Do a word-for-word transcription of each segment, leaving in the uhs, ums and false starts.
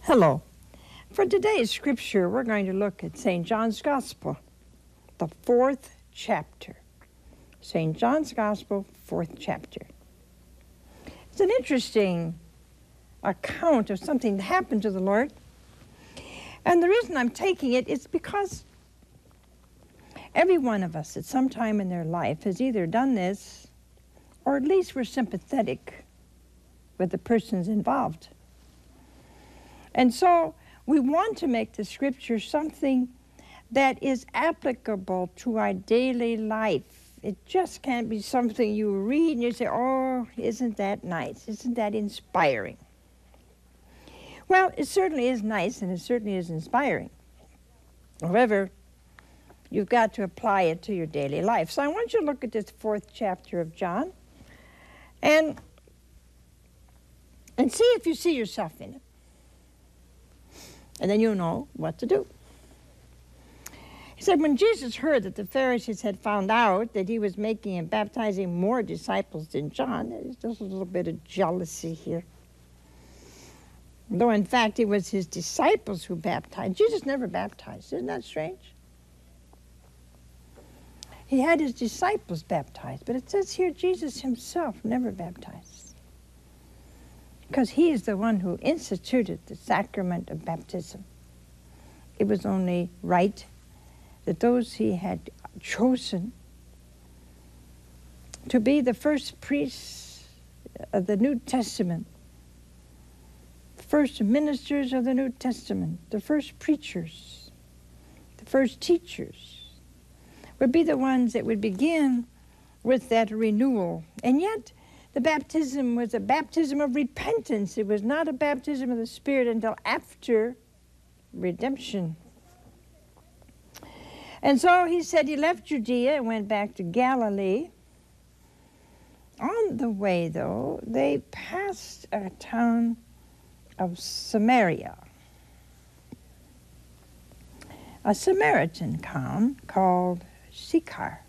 Hello. For today's scripture, we're going to look at Saint John's Gospel, the fourth chapter. Saint John's Gospel, fourth chapter. It's an interesting account of something that happened to the Lord. And the reason I'm taking it is because every one of us at some time in their life has either done this or at least we're sympathetic with the persons involved. And so we want to make the scripture something that is applicable to our daily life. It just can't be something you read and you say, oh, isn't that nice? Isn't that inspiring? Well, it certainly is nice and it certainly is inspiring. However, you've got to apply it to your daily life. So I want you to look at this fourth chapter of John and, and see if you see yourself in it. And then you'll know what to do. He said, when Jesus heard that the Pharisees had found out that he was making and baptizing more disciples than John, there's just a little bit of jealousy here. Though, in fact, it was his disciples who baptized. Jesus never baptized. Isn't that strange? He had his disciples baptized, but it says here Jesus himself never baptized. Because he is the one who instituted the sacrament of baptism. It was only right that those he had chosen to be the first priests of the New Testament, the first ministers of the New Testament, the first preachers, the first teachers, would be the ones that would begin with that renewal. And yet, the baptism was a baptism of repentance. It was not a baptism of the Spirit until after redemption. And so he said he left Judea and went back to Galilee. On the way, though, they passed a town of Samaria, a Samaritan town called Sychar.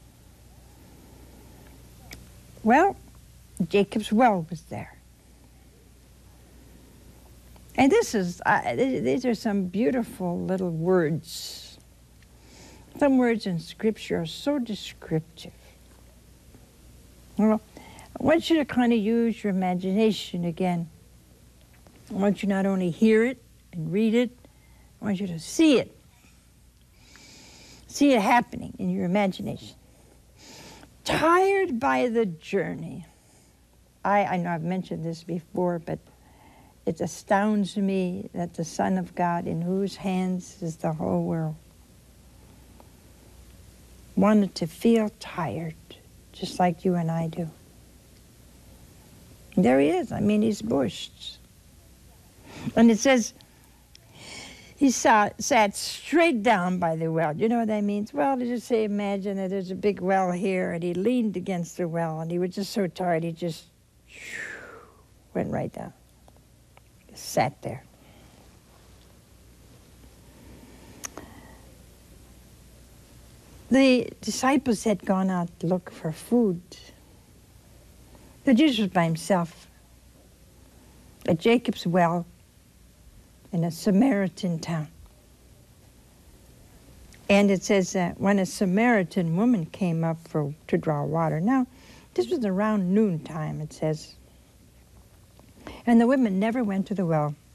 Well, Jacob's well was there. And this is, uh, these are some beautiful little words. Some words in Scripture are so descriptive. Well, I want you to kind of use your imagination again. I want you not only hear it and read it, I want you to see it. See it happening in your imagination. Tired by the journey. I, I know I've mentioned this before, but it astounds me that the Son of God, in whose hands is the whole world, wanted to feel tired, just like you and I do. And there he is. I mean, he's bushed. And it says, he saw, sat straight down by the well. You know what that means? Well, to just say, imagine that there's a big well here, and he leaned against the well, and he was just so tired, he just went right down. Just sat there. The disciples had gone out to look for food. So Jesus was by himself at Jacob's well in a Samaritan town. And it says that when a Samaritan woman came up for to draw water. Now, this was around noontime, it says. And the women never went to the well.